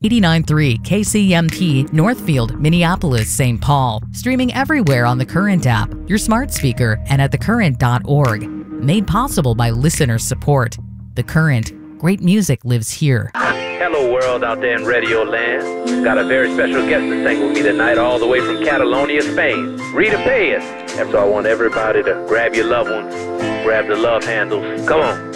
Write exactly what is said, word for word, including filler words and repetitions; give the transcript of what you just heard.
eighty-nine point three K C M P, Northfield, Minneapolis, Saint Paul. Streaming everywhere on the Current app, your smart speaker, and at the current dot org. Made possible by listener support. The Current. Great music lives here. Hello world out there in Radio Land. Got a very special guest to sing with me tonight all the way from Catalonia, Spain. Rita Payas. And so I want everybody to grab your loved ones, grab the love handles. Come on.